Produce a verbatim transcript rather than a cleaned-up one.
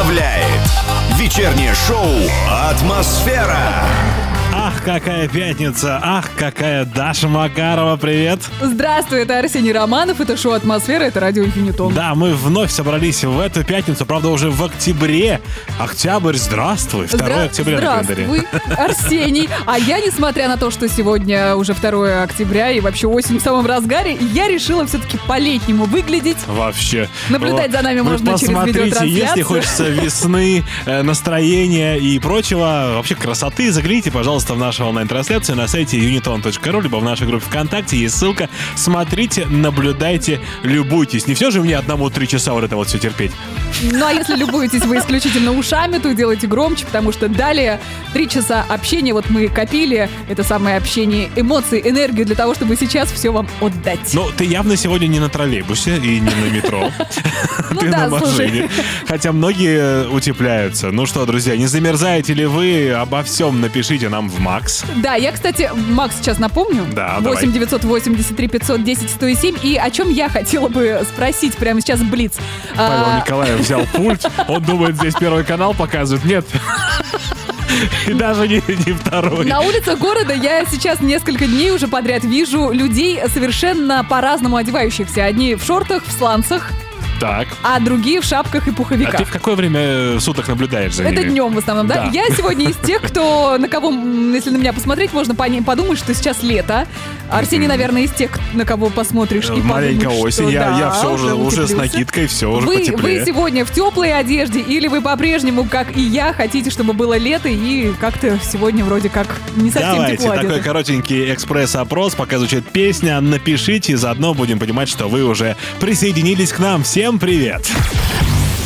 представляет вечернее шоу «Атмосфера». Ах, какая пятница! Ах, какая Даша Макарова! Привет! Здравствуй, это Арсений Романов, это шоу «Атмосфера», это радио Инфинитон. Да, мы вновь собрались в эту пятницу, правда, уже в октябре. Октябрь, здравствуй! второе октября на календаре. Здравствуй, Арсений. А я, несмотря на то, что сегодня уже второе октября и вообще осень в самом разгаре, я решила все-таки по-летнему выглядеть. Вообще. Наблюдать за нами Вы можно через посмотрите, видеотрансляцию. если хочется весны, настроения и прочего, вообще красоты, загляните, пожалуйста, в нашу онлайн-трансляцию на сайте юнитон точка ру, либо в нашей группе ВКонтакте. Есть ссылка. Смотрите, наблюдайте, любуйтесь. Не все же мне одному три часа вот это вот все терпеть. Ну, а если любуетесь вы исключительно ушами, то делайте громче, потому что далее три часа общения, вот мы копили это самое общение, эмоции, энергию для того, чтобы сейчас все вам отдать. Ну, ты явно сегодня не на троллейбусе и не на метро. Ты на машине. Хотя многие утепляются. Ну что, друзья, не замерзаете ли вы? Обо всем напишите нам в Макс. Да, я, кстати, Макс сейчас напомню. Да, восемь девятьсот восемьдесят три пятьсот десять сто семь. И о чем я хотела бы спросить прямо сейчас Блиц. Павел А, Николаев взял пульт. Он думает, здесь Первый канал показывает. Нет. И даже не, не второй. На улицах города я сейчас несколько дней уже подряд вижу людей совершенно по-разному одевающихся. Одни в шортах, в сланцах, Так. а другие в шапках и пуховиках. А ты в какое время суток наблюдаешь за ними? Это днем в основном, да? Да. Я сегодня из тех, кто, на кого, м, если на меня посмотреть, можно пони- подумать, что сейчас лето. Арсений, наверное, из тех, на кого посмотришь и Маленькая подумаешь, осень. что Я, да, я все уже, уже с утеплился. накидкой, все уже Вы, потеплее. вы сегодня в теплой одежде или вы по-прежнему, как и я, хотите, чтобы было лето и как-то сегодня вроде как не совсем Давайте, тепло такой одеты? коротенький экспресс-опрос, пока звучит песня. Напишите, заодно будем понимать, что вы уже присоединились к нам. Всем привет!